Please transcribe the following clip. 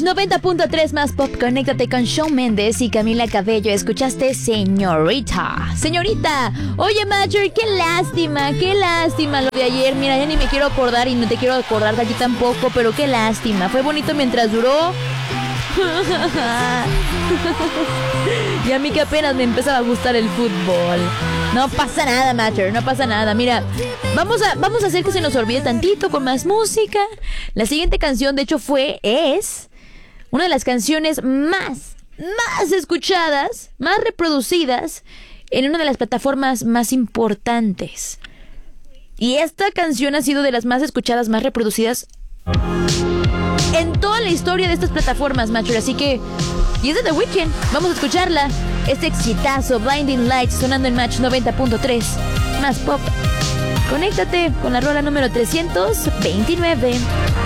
90.3 más pop. Conéctate con Shawn Mendes y Camila Cabello. Escuchaste Señorita. Señorita. Oye, Matcher, qué lástima lo de ayer. Mira, ya ni me quiero acordar y no te quiero acordar de aquí tampoco, pero qué lástima. Fue bonito mientras duró. Y a mí que apenas me empezaba a gustar el fútbol. No pasa nada, Matcher, no pasa nada. Mira, vamos a hacer que se nos olvide tantito con más música. La siguiente canción, de hecho, es una de las canciones más escuchadas, más reproducidas en una de las plataformas más importantes. Y esta canción ha sido de las más escuchadas, más reproducidas en toda la historia de estas plataformas, Matcher. Así que, y es de The Weeknd. Vamos a escucharla. Este exitazo, Blinding Lights, sonando en Match 90.3 más pop. Conéctate con la rola número 329.